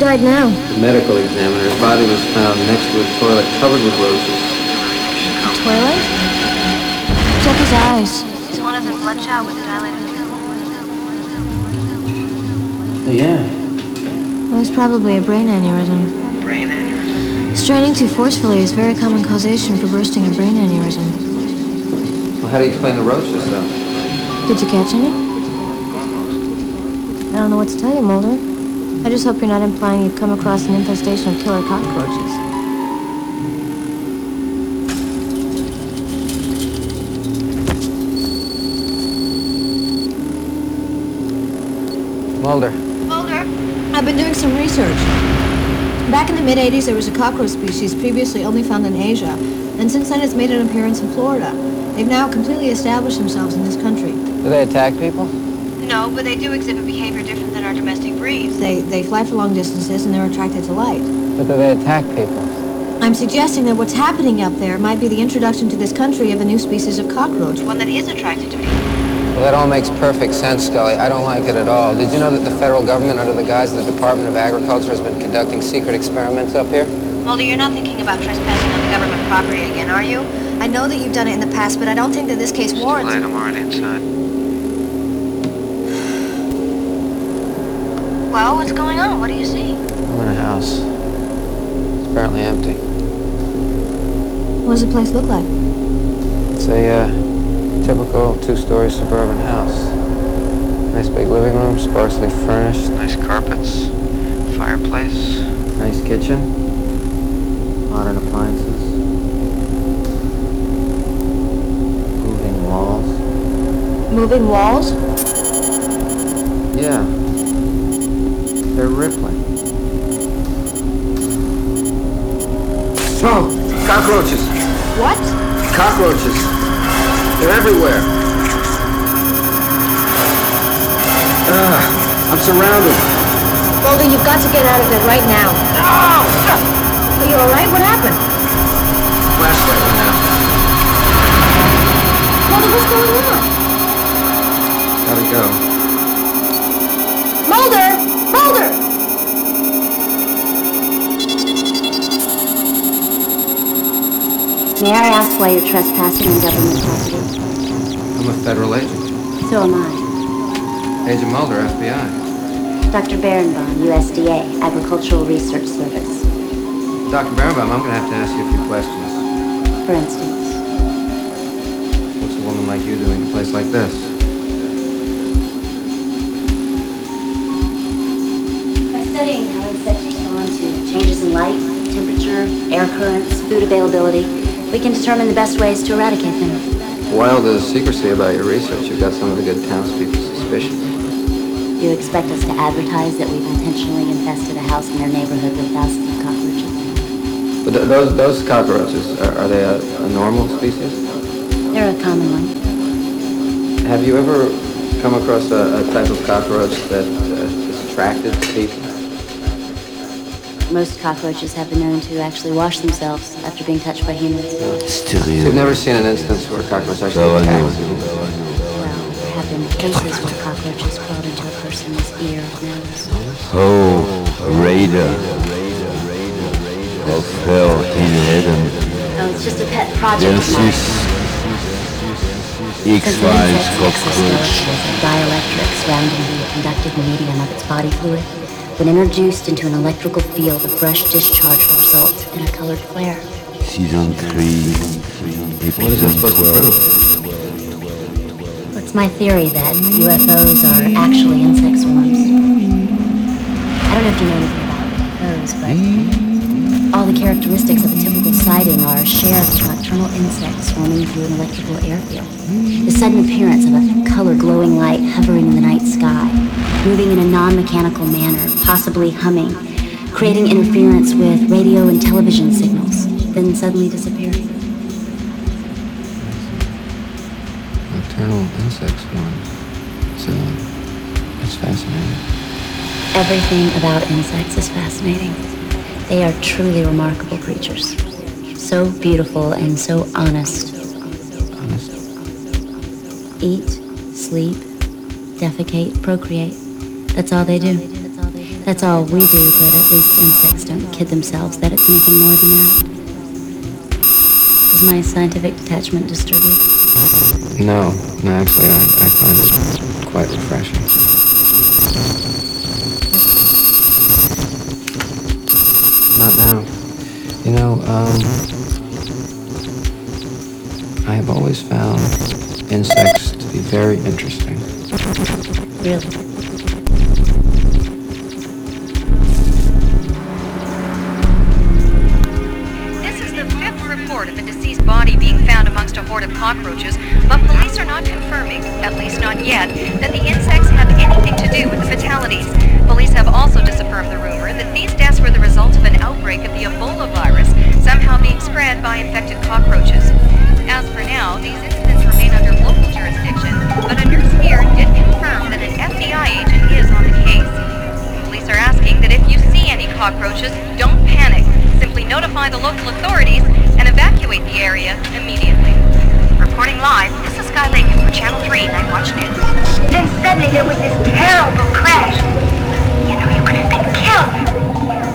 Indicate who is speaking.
Speaker 1: died now?
Speaker 2: The medical examiner's body was found next to a toilet covered with roses.
Speaker 1: Toilet? Check his eyes.
Speaker 3: He's one of them bloodshot with dilated pupils.
Speaker 2: Yeah.
Speaker 1: Well, it's probably a brain aneurysm.
Speaker 3: Brain aneurysm?
Speaker 1: Straining too forcefully is very common causation for bursting a brain aneurysm.
Speaker 2: Well, how do you explain the roaches, though?
Speaker 1: Did you catch any? I don't know what to tell you, Mulder. I just hope you're not implying you've come across an infestation of killer cockroaches.
Speaker 2: Mulder.
Speaker 1: I've been doing some research. Back in the mid-'80s, there was a cockroach species previously only found in Asia, and since then it's made an appearance in Florida. They've now completely established themselves in this country.
Speaker 2: Do they attack people?
Speaker 3: No, but they do exhibit behavior different than our domestic breeds.
Speaker 1: They fly for long distances, and they're attracted to light.
Speaker 2: But do they attack people?
Speaker 1: I'm suggesting that what's happening up there might be the introduction to this country of a new species of cockroach.
Speaker 3: One that is attracted to people.
Speaker 2: Well, that all makes perfect sense, Scully. I don't like it at all. Did you know that the federal government, under the guise of the Department of Agriculture, has been conducting secret experiments up here?
Speaker 3: Mulder, you're not thinking about trespassing on the government property again, are you?
Speaker 1: I know that you've done it in the past, but I don't think that this case warrants...
Speaker 4: I'm already inside.
Speaker 3: Well, what's going on? What do you see?
Speaker 2: I'm in a house. It's apparently empty.
Speaker 1: What does the place look like?
Speaker 2: It's a, typical two-story suburban house. Nice big living room, sparsely furnished.
Speaker 4: Nice carpets, fireplace.
Speaker 2: Nice kitchen. Modern appliances. Moving walls.
Speaker 1: Moving walls?
Speaker 2: Yeah. They're rippling. Oh! Cockroaches!
Speaker 1: What?
Speaker 2: Cockroaches! They're everywhere! I'm surrounded.
Speaker 1: Mulder, you've got to get out of there right now.
Speaker 2: No!
Speaker 1: Are you alright? What happened?
Speaker 2: Flashlight went out.
Speaker 1: Mulder, what's going on?
Speaker 2: Gotta go.
Speaker 1: Mulder! Mulder!
Speaker 5: May I ask why you're trespassing on government property?
Speaker 2: I'm a federal agent.
Speaker 5: So am I.
Speaker 2: Agent Mulder, FBI.
Speaker 5: Dr. Berenbaum, USDA, Agricultural Research Service.
Speaker 2: Dr. Berenbaum, I'm gonna have to ask you a few questions.
Speaker 5: For instance,
Speaker 2: What's a woman like you doing in a place like this?
Speaker 5: by studying how insects respond to changes in light, temperature, air currents, food availability, we can determine the best ways to eradicate them.
Speaker 2: While there's secrecy about your research, you've got some of the good townspeople suspicious.
Speaker 5: You expect us to advertise that we've intentionally infested a house in their neighborhood with thousands of cockroaches?
Speaker 2: But those cockroaches, are they a normal species?
Speaker 5: They're a common one.
Speaker 2: Have you ever come across a type of cockroach that is attracted to people?
Speaker 5: Most cockroaches have been known to actually wash themselves after being touched by humans.
Speaker 6: Still
Speaker 2: So you've never seen an instance where a cockroach actually attacks people?
Speaker 5: Well, there have been cases where cockroaches crawled into a person's ear or nose.
Speaker 6: Oh, Raider of hell in heaven.
Speaker 5: Oh, it's just a pet project of mine.
Speaker 6: This is X-Files cockroach.
Speaker 5: Dielectric surrounding the conductive medium of its body fluid. When introduced into an electrical field, a fresh discharge will result in a colored flare.
Speaker 6: Season 3,
Speaker 2: What is it
Speaker 6: episode
Speaker 2: supposed to
Speaker 6: 12.
Speaker 2: prove?
Speaker 5: It's my theory that UFOs are actually insect swarms. I don't know if you know anything about UFOs, but all the characteristics of a typical sighting are shared with nocturnal insects swarming through an electrical airfield. The sudden appearance of a color glowing light hovering in the night sky, moving in a non-mechanical manner, possibly humming, creating interference with radio and television signals, then suddenly disappearing.
Speaker 2: Nocturnal insect swarms. So, that's fascinating.
Speaker 5: Everything about insects is fascinating. They are truly remarkable creatures. So beautiful and so honest.
Speaker 2: Honest.
Speaker 5: Eat, sleep, defecate, procreate. That's all they do. That's all we do, but at least insects don't kid themselves that it's anything more than that. Does my scientific detachment disturb you?
Speaker 2: No, actually, I find it quite refreshing. Not now. You know, I have always found insects to be very interesting.
Speaker 5: Really?
Speaker 3: This is the 5th report of a deceased body being found amongst a horde of cockroaches, but police are not confirming, at least not yet, that the insects have anything to do with the fatalities. Police have also disaffirmed the rumor that these deaths were the result of an outbreak of the Ebola virus, somehow being spread by infected cockroaches. As for now, these incidents remain under local jurisdiction, but a nurse here did confirm that an FBI agent is on the case. Police are asking that if you see any cockroaches, don't panic. Simply notify the local authorities and evacuate the area